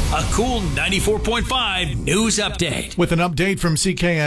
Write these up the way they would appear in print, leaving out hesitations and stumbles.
A cool 94.5 news update. With an update from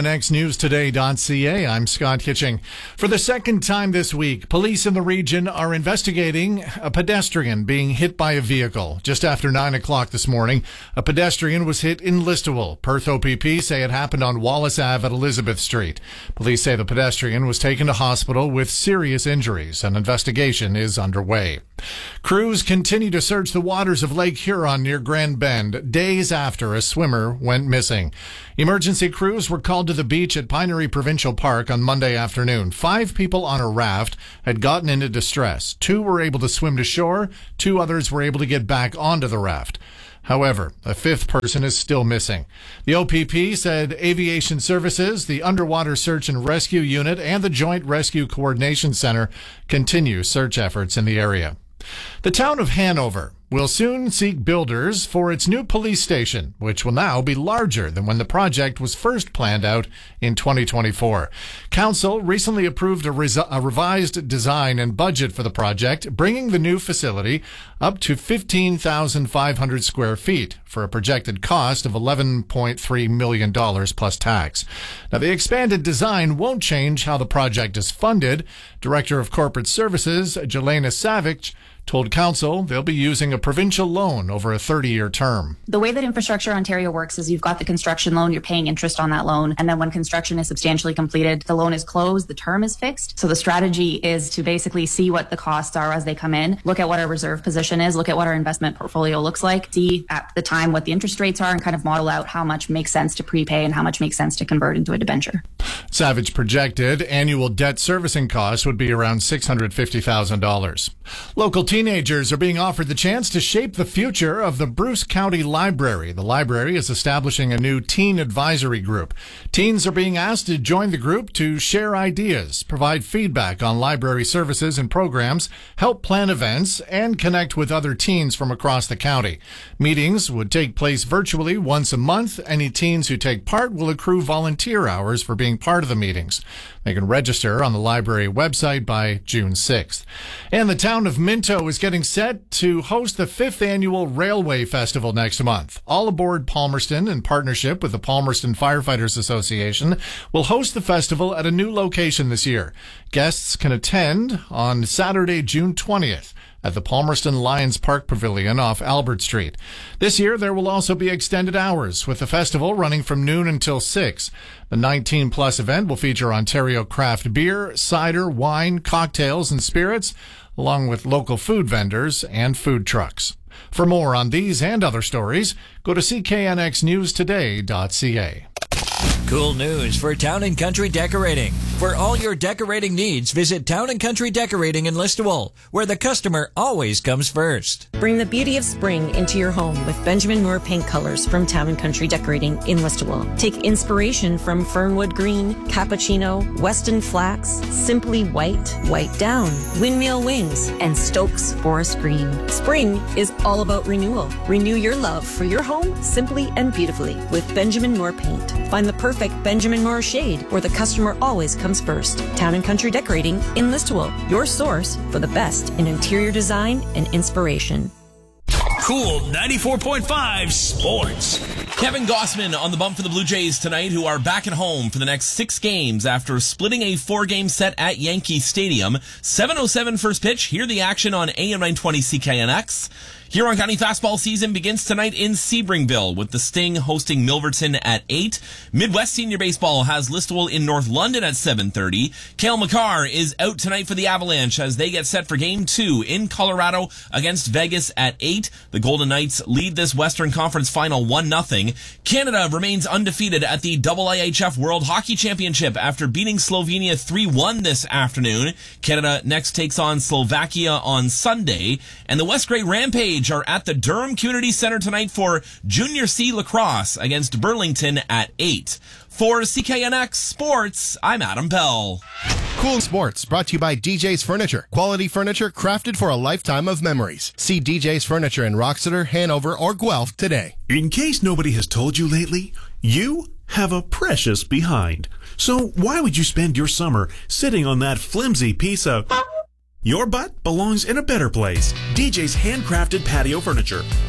CKNXNewsToday.ca, I'm Scott Kitching. For the second time this week, police in the region are investigating a pedestrian being hit by a vehicle. Just after 9 o'clock this morning, a pedestrian was hit in Listowel. Perth OPP say it happened on Wallace Ave at Elizabeth Street. Police say the pedestrian was taken to hospital with serious injuries. An investigation is underway. Crews continue to search the waters of Lake Huron near Grand Bend days after a swimmer went missing. Emergency crews were called to the beach at Pinery Provincial Park on Monday afternoon. 5 people on a raft had gotten into distress. 2 were able to swim to shore. 2 others were able to get back onto the raft. However, a 5th person is still missing. The OPP said Aviation Services, the Underwater Search and Rescue Unit, and the Joint Rescue Coordination Center continue search efforts in the area. The town of Hanover will soon seek builders for its new police station, which will now be larger than when the project was first planned out in 2024. Council recently approved a revised design and budget for the project, bringing the new facility up to 15,500 square feet for a projected cost of $11.3 million plus tax. Now, the expanded design won't change how the project is funded. Director of Corporate Services, Jelena Savage, told Council they'll be using a provincial loan over a 30-year term. The way that Infrastructure Ontario works is you've got the construction loan, you're paying interest on that loan, and then when construction is substantially completed, the loan is closed, the term is fixed. So the strategy is to basically see what the costs are as they come in, look at what our reserve position is, look at what our investment portfolio looks like, see at the time what the interest rates are, and kind of model out how much makes sense to prepay and how much makes sense to convert into a debenture. Savage projected annual debt servicing costs would be around $650,000. Local teenagers are being offered the chance to shape the future of the Bruce County Library. The library is establishing a new teen advisory group. Teens are being asked to join the group to share ideas, provide feedback on library services and programs, help plan events, and connect with other teens from across the county. Meetings would take place virtually once a month. Any teens who take part will accrue volunteer hours for being part of the meetings. They can register on the library website by June 6th. And the town of Minto is getting set to host the 5th annual Railway Festival next month. All Aboard Palmerston, in partnership with the Palmerston Firefighters Association, will host the festival at a new location this year. Guests can attend on Saturday, June 20th. At the Palmerston Lions Park Pavilion off Albert Street. This year, there will also be extended hours, with the festival running from noon until 6. The 19-plus event will feature Ontario craft beer, cider, wine, cocktails, and spirits, along with local food vendors and food trucks. For more on these and other stories, go to CKNXNewsToday.ca. Cool news for Town & Country Decorating. For all your decorating needs, visit Town & Country Decorating in Listowel, where the customer always comes first. Bring the beauty of spring into your home with Benjamin Moore paint colors from Town & Country Decorating in Listowel. Take inspiration from Fernwood Green, Cappuccino, Weston Flax, Simply White, White Down, Windmill Wings, and Stokes Forest Green. Spring is all about renewal. Renew your love for your home simply and beautifully with Benjamin Moore paint. Find the perfect Benjamin Moore shade where the customer always comes first. Town & Country Decorating in Listowel, your source for the best in interior design and inspiration. Cool 94.5 Sports. Kevin Gossman on the bump for the Blue Jays tonight, who are back at home for the next 6 games after splitting a 4-game set at Yankee Stadium. 7:07 first pitch. Hear the action on AM 920 CKNX. Huron County fastball season begins tonight in Sebringville with the Sting hosting Milverton at 8. Midwest Senior Baseball has Listowel in North London at 7:30. Cale Makar is out tonight for the Avalanche as they get set for Game 2 in Colorado against Vegas at 8. The Golden Knights lead this Western Conference final 1-0. Canada remains undefeated at the IIHF World Hockey Championship after beating Slovenia 3-1 this afternoon. Canada next takes on Slovakia on Sunday. And the West Grey Rampage are at the Durham Community Center tonight for Junior C lacrosse against Burlington at 8. For CKNX Sports, I'm Adam Bell. Cool Sports, brought to you by DJ's Furniture. Quality furniture crafted for a lifetime of memories. See DJ's Furniture in Roxeter, Hanover, or Guelph today. In case nobody has told you lately, you have a precious behind. So why would you spend your summer sitting on that flimsy piece of... Your butt belongs in a better place. DJ's handcrafted patio furniture.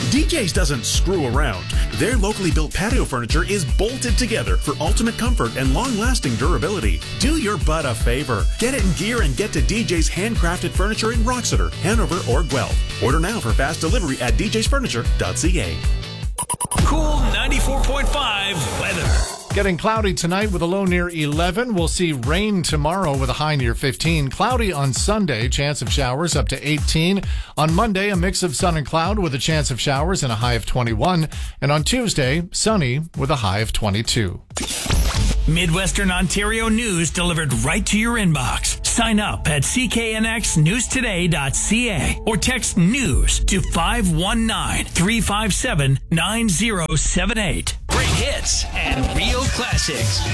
DJ's doesn't screw around. Their locally built patio furniture is bolted together for ultimate comfort and long-lasting durability. Do your butt a favor. Get it in gear and get to DJ's handcrafted furniture in Roxeter, Hanover, or Guelph. Order now for fast delivery at djsfurniture.ca. Cool 94.5 weather. Getting cloudy tonight with a low near 11. We'll see rain tomorrow with a high near 15. Cloudy on Sunday, chance of showers up to 18. On Monday, a mix of sun and cloud with a chance of showers and a high of 21. And on Tuesday, sunny with a high of 22. Midwestern Ontario news delivered right to your inbox. Sign up at cknxnewstoday.ca or text news to 519-357-9078. Great hits and real classics.